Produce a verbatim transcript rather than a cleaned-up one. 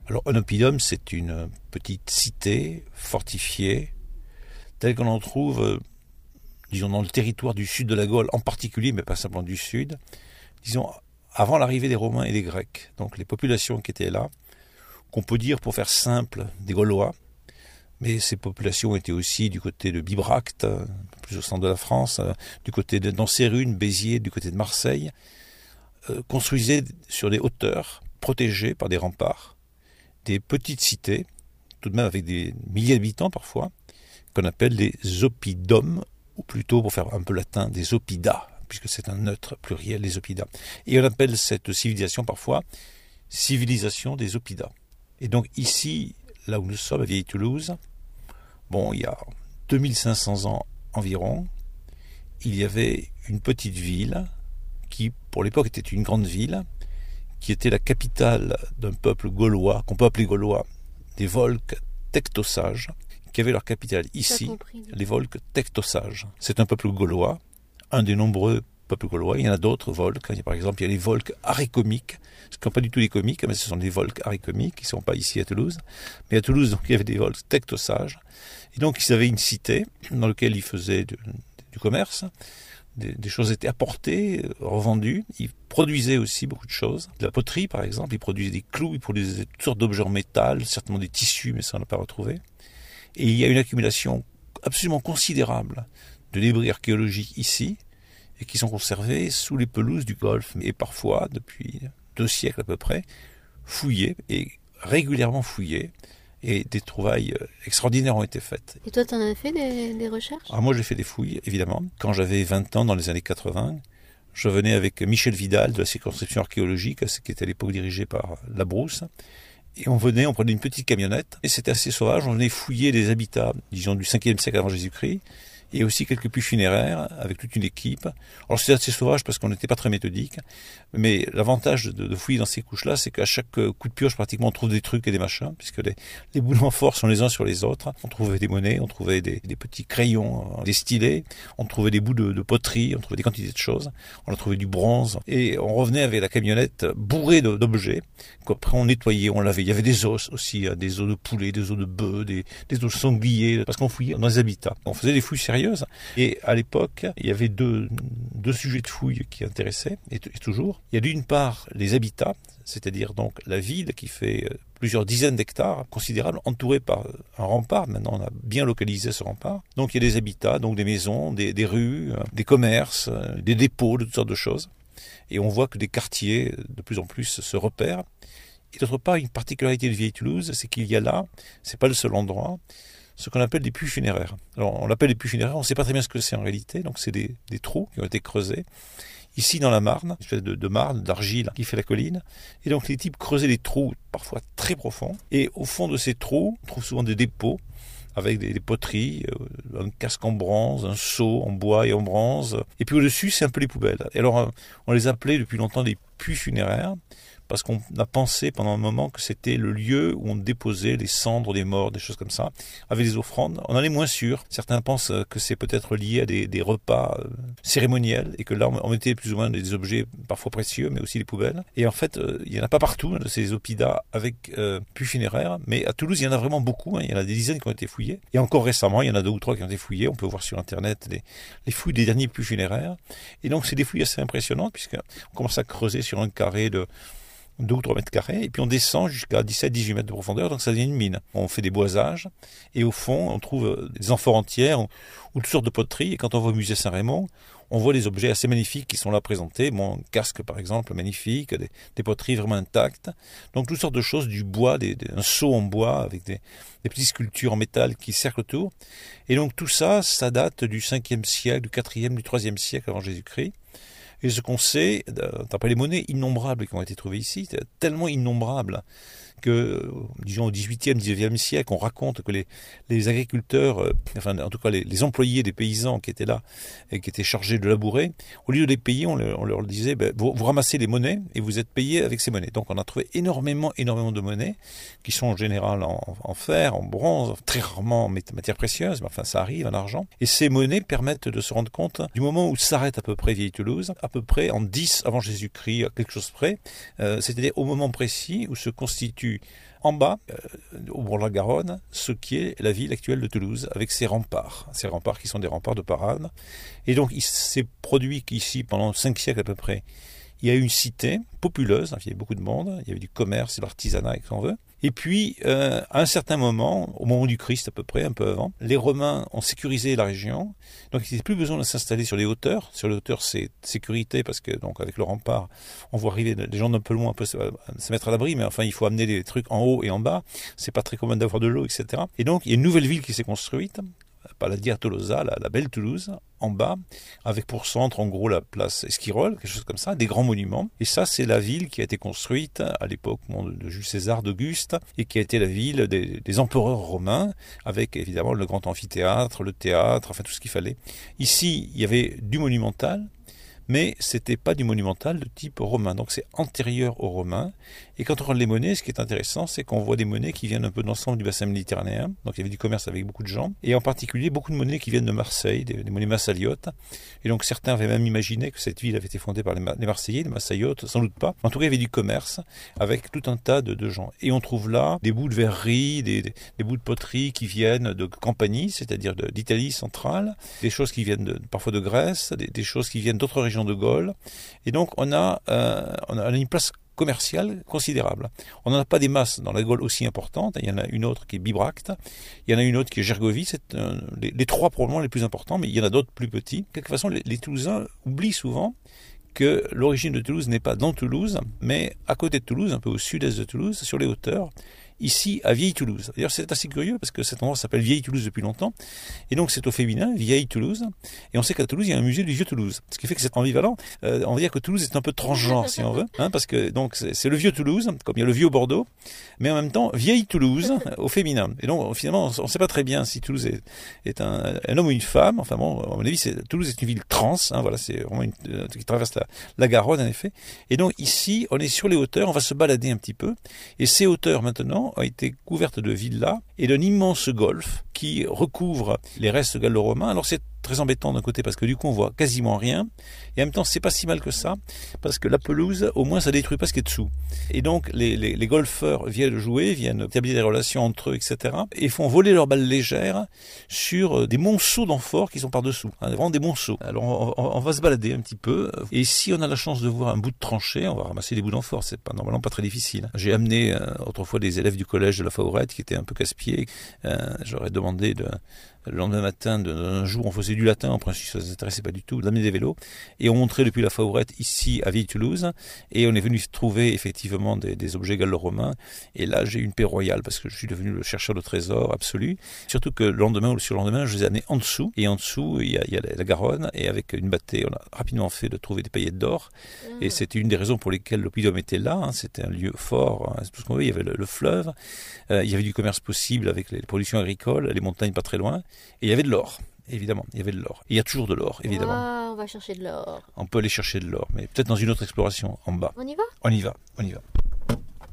Alors, un oppidum, c'est une petite cité fortifiée, telle qu'on en trouve, euh, disons, dans le territoire du sud de la Gaule en particulier, mais pas simplement du sud, disons, avant l'arrivée des Romains et des Grecs. Donc, les populations qui étaient là, qu'on peut dire, pour faire simple, des Gaulois, mais ces populations étaient aussi du côté de Bibracte, plus au centre de la France, du côté de Dancérune, Béziers, du côté de Marseille, euh, construisaient sur des hauteurs, protégées par des remparts, des petites cités, tout de même avec des milliers d'habitants parfois, qu'on appelle des oppidums, ou plutôt, pour faire un peu latin, des oppidas, puisque c'est un neutre pluriel, les oppidas. Et on appelle cette civilisation parfois civilisation des oppidas. Et donc ici, là où nous sommes, à Vieille-Toulouse, bon, il y a deux mille cinq cents ans environ, il y avait une petite ville qui, pour l'époque, était une grande ville, qui était la capitale d'un peuple gaulois, qu'on peut appeler gaulois, des Volsques tectosages, qui avaient leur capitale ici, les Volsques tectosages. C'est un peuple gaulois, un des nombreux peuples gaulois. Il y en a d'autres, Volsques. Par exemple, il y a les Volsques arécomiques, ce ne sont pas du tout les comiques, mais ce sont les Volsques arécomiques, qui ne sont pas ici à Toulouse. Mais à Toulouse, donc, il y avait des Volsques tectosages. Et donc, ils avaient une cité dans laquelle ils faisaient du, du commerce. Des, des choses étaient apportées, revendues. Ils produisaient aussi beaucoup de choses. De la poterie, par exemple. Ils produisaient des clous, ils produisaient toutes sortes d'objets en métal, certainement des tissus, mais ça, on n'a pas retrouvé. Et il y a une accumulation absolument considérable de débris archéologiques ici, et qui sont conservés sous les pelouses du Golfe, et parfois, depuis deux siècles à peu près, fouillés, et régulièrement fouillés, et des trouvailles extraordinaires ont été faites. Et toi, tu en as fait des, des recherches ? Alors moi, j'ai fait des fouilles, évidemment. Quand j'avais vingt ans, dans les années quatre-vingts, je venais avec Michel Vidal de la circonscription archéologique, qui était à l'époque dirigée par Labrousse, et on venait, on prenait une petite camionnette, et c'était assez sauvage, on venait fouiller des habitats, disons, du cinquième siècle avant Jésus-Christ, et aussi quelques puits funéraires avec toute une équipe. Alors c'était assez sauvage parce qu'on n'était pas très méthodique, mais l'avantage de, de fouiller dans ces couches-là, c'est qu'à chaque coup de pioche, pratiquement, on trouve des trucs et des machins, puisque les, les boulements forts sont les uns sur les autres. On trouvait des monnaies, on trouvait des, des petits crayons, des stylets, on trouvait des bouts de, de poterie, on trouvait des quantités de choses, on a trouvé du bronze, et on revenait avec la camionnette bourrée de, d'objets, qu'après on nettoyait, on lavait. Il y avait des os aussi, des os de poulet, des os de bœuf, des, des os de sanglier, parce qu'on fouillait dans les habitats. On faisait des fouilles sérieuses. Et à l'époque, il y avait deux, deux sujets de fouilles qui intéressaient, et, t- et toujours. Il y a d'une part les habitats, c'est-à-dire donc la ville qui fait plusieurs dizaines d'hectares, considérables, entourée par un rempart. Maintenant, on a bien localisé ce rempart. Donc il y a des habitats, donc des maisons, des, des rues, des commerces, des dépôts, de toutes sortes de choses. Et on voit que des quartiers, de plus en plus, se repèrent. Et d'autre part, une particularité de Vieille-Toulouse, c'est qu'il y a là, c'est pas le seul endroit, ce qu'on appelle des puits funéraires. Alors, on l'appelle des puits funéraires, on ne sait pas très bien ce que c'est en réalité, donc c'est des, des trous qui ont été creusés. Ici, dans la Marne, une espèce de, de marne, d'argile qui fait la colline. Et donc, les types creusaient des trous, parfois très profonds. Et au fond de ces trous, on trouve souvent des dépôts, avec des, des poteries, euh, un casque en bronze, un seau en bois et en bronze. Et puis au-dessus, c'est un peu les poubelles. Et alors, on les appelait depuis longtemps des puits funéraires, parce qu'on a pensé pendant un moment que c'était le lieu où on déposait les cendres des morts, des choses comme ça, avec des offrandes. On en est moins sûr. Certains pensent que c'est peut-être lié à des, des repas euh, cérémoniels, et que là, on mettait plus ou moins des objets parfois précieux, mais aussi les poubelles. Et en fait, euh, il n'y en a pas partout, hein, de ces oppidas avec euh, puits funéraires, mais à Toulouse, il y en a vraiment beaucoup. Hein. Il y en a des dizaines qui ont été fouillés. Et encore récemment, il y en a deux ou trois qui ont été fouillés. On peut voir sur Internet les, les fouilles des derniers puits funéraires. Et donc, c'est des fouilles assez impressionnantes, puisqu'on commence à creuser sur un carré de deux ou trois mètres carrés, et puis on descend jusqu'à dix-sept à dix-huit mètres de profondeur, donc ça devient une mine. On fait des boisages, et au fond, on trouve des amphores entières, ou toutes sortes de poteries, et quand on va au musée Saint-Raymond, on voit des objets assez magnifiques qui sont là présentés, mon casque par exemple, magnifique, des, des poteries vraiment intactes, donc toutes sortes de choses, du bois, des, des, un seau en bois, avec des, des petites sculptures en métal qui cerclent autour, et donc tout ça, ça date du cinquième siècle, du quatrième, du troisième siècle avant Jésus-Christ. Et ce qu'on sait, d'après les monnaies innombrables qui ont été trouvées ici, tellement innombrables que, disons, au dix-huitième, dix-neuvième siècle, on raconte que les, les agriculteurs, euh, enfin, en tout cas, les, les employés des paysans qui étaient là et qui étaient chargés de labourer, au lieu de les payer, on leur, on leur disait, ben, vous, vous ramassez les monnaies et vous êtes payés avec ces monnaies. Donc, on a trouvé énormément, énormément de monnaies qui sont en général en, en fer, en bronze, très rarement en matières précieuses, mais enfin, ça arrive, en argent. Et ces monnaies permettent de se rendre compte du moment où s'arrête à peu près Vieille-Toulouse, à peu près en dix avant Jésus-Christ, à quelque chose près, euh, c'est-à-dire au moment précis où se constitue en bas, euh, au bord de la Garonne, ce qui est la ville actuelle de Toulouse, avec ses remparts, ces remparts qui sont des remparts de parade. Et donc il s'est produit qu'ici, pendant cinq siècles à peu près, il y a eu une cité populeuse, il y avait beaucoup de monde, il y avait du commerce, de l'artisanat, si on veut. Et puis, euh, à un certain moment, au moment du Christ à peu près, un peu avant, les Romains ont sécurisé la région. Donc, il n'y avait plus besoin de s'installer sur les hauteurs. Sur les hauteurs, c'est sécurité parce que, donc, avec le rempart, on voit arriver les gens d'un peu loin, on peut se, se mettre à l'abri, mais enfin, il faut amener les trucs en haut et en bas. C'est pas très commun d'avoir de l'eau, et cetera. Et donc, il y a une nouvelle ville qui s'est construite, par la Dia Tolosa, la, la belle Toulouse, en bas, avec pour centre en gros la place Esquirol, quelque chose comme ça, des grands monuments. Et ça, c'est la ville qui a été construite à l'époque bon, de Jules César, d'Auguste, et qui a été la ville des, des empereurs romains, avec évidemment le grand amphithéâtre, le théâtre, enfin tout ce qu'il fallait. Ici, il y avait du monumental, mais c'était pas du monumental de type romain, donc c'est antérieur aux Romains. Et quand on regarde les monnaies, ce qui est intéressant, c'est qu'on voit des monnaies qui viennent un peu de l'ensemble du bassin méditerranéen, donc il y avait du commerce avec beaucoup de gens, et en particulier beaucoup de monnaies qui viennent de Marseille, des, des monnaies massaliotes, et donc certains avaient même imaginé que cette ville avait été fondée par les, les Marseillais, les massaliotes, sans doute pas. En tout cas, il y avait du commerce avec tout un tas de, de gens. Et on trouve là des bouts de verrerie, des, des, des bouts de poterie qui viennent de Campanie, c'est-à-dire de, d'Italie centrale, des choses qui viennent de, parfois de Grèce, des, des choses qui viennent d'autres régions de Gaule. Et donc on a, euh, on a une place commerciale considérable. On n'en a pas des masses dans la Gaule aussi importantes. Il y en a une autre qui est Bibracte, il y en a une autre qui est Gergovie. C'est euh, les, les trois probablement les plus importants, mais il y en a d'autres plus petits. De quelque façon, les, les Toulousains oublient souvent que l'origine de Toulouse n'est pas dans Toulouse, mais à côté de Toulouse, un peu au sud-est de Toulouse, sur les hauteurs, ici à Vieille-Toulouse. D'ailleurs, c'est assez curieux parce que cet endroit s'appelle Vieille-Toulouse depuis longtemps, et donc c'est au féminin, Vieille-Toulouse, et on sait qu'à Toulouse, il y a un musée du Vieux-Toulouse, ce qui fait que c'est ambivalent. Euh, on va dire que Toulouse est un peu transgenre, si on veut, hein, parce que donc c'est, c'est le Vieux-Toulouse, comme il y a le Vieux-Bordeaux, mais en même temps, Vieille-Toulouse au féminin. Et donc, finalement, on ne sait pas très bien si Toulouse est, est un, un homme ou une femme. Enfin bon, à mon avis, c'est, Toulouse est une ville trans, hein, voilà, c'est vraiment une, euh, qui traverse la, la Garonne, en effet. Et donc, ici, on est sur les hauteurs, on va se balader un petit peu, et ces hauteurs, maintenant, ont été couvertes de villas et d'un immense golfe qui recouvre les restes gallo-romains. Alors c'est très embêtant d'un côté parce que du coup on voit quasiment rien, et en même temps c'est pas si mal que ça parce que la pelouse au moins ça détruit pas ce qui est dessous, et donc les, les, les golfeurs viennent jouer, viennent établir des relations entre eux, etc., et font voler leurs balles légères sur des monceaux d'amphores qui sont par dessous, hein, vraiment des monceaux. Alors on, on, on va se balader un petit peu, et si on a la chance de voir un bout de tranchée, on va ramasser des bouts d'amphores, c'est pas normalement pas très difficile. J'ai amené euh, autrefois des élèves du collège de la Faurette qui étaient un peu casse-pieds, euh, j'aurais demandé de le lendemain matin d'un jour, on faisait du latin, en principe ça ne s'intéressait pas du tout, d'amener des vélos, et on montrait depuis la Faurette ici à Vieille-Toulouse, et on est venu trouver effectivement des, des objets gallo-romains, et là j'ai eu une paix royale, parce que je suis devenu le chercheur de trésors absolu, surtout que le lendemain ou le surlendemain, je les ai amenés en dessous, et en dessous il y a, il y a la Garonne, et avec une bâtée, on a rapidement fait de trouver des paillettes d'or, mmh. et c'était une des raisons pour lesquelles l'oppidum était là, hein, c'était un lieu fort, hein, c'est tout ce qu'on veut, il y avait le, le fleuve, euh, il y avait du commerce possible avec les productions agricoles, les montagnes pas très loin, et il y avait de l'or, évidemment, il y avait de l'or. Et il y a toujours de l'or, évidemment. Ah, on va chercher de l'or. On peut aller chercher de l'or, mais peut-être dans une autre exploration, en bas. On y va ? On y va, on y va.